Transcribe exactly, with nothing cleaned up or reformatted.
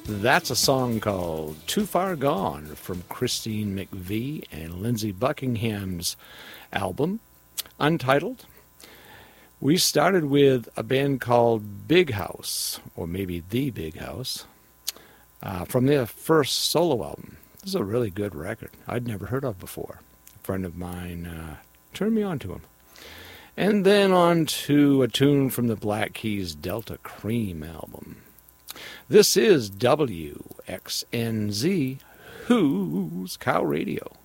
That's a song called Too Far Gone from Christine McVie and Lindsey Buckingham's album, Untitled. We started with a band called Big House, or maybe The Big House, uh, from their first solo album. This is a really good record I'd never heard of before. A friend of mine uh, turned me on to him. And then on to a tune from the Black Keys' Delta Cream album. This is W X N Z, Who's Cow Radio.